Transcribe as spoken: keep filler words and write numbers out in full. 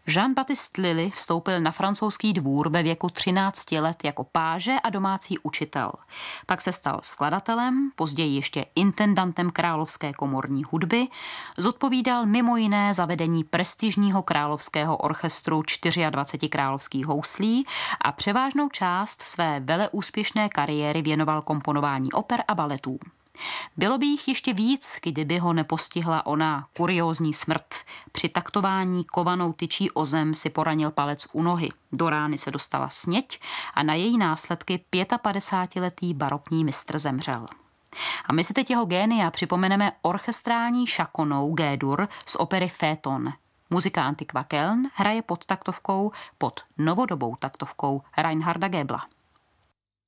Jean-Baptiste Lully vstoupil na francouzský dvůr ve věku třinácti let jako páže a domácí učitel. Pak se stal skladatelem, později ještě intendantem Královské komorní hudby, zodpovídal mimo jiné za vedení prestižního královského orchestru dvacet čtyři královských houslí a převážnou část své veleúspěšné kariéry věnoval komponování oper a baletů. Bylo by jich ještě víc, kdyby ho nepostihla ona kuriózní smrt. Při taktování kovanou tyčí o zem si poranil palec u nohy. Do rány se dostala sněť a na její následky pětapadesátiletý barokní mistr zemřel. A my si teď jeho génia připomeneme orchestrální šakonou G-dur z opery Phaeton. Muzika Antiqua Köln hraje pod taktovkou, pod novodobou taktovkou Reinharda Goebla.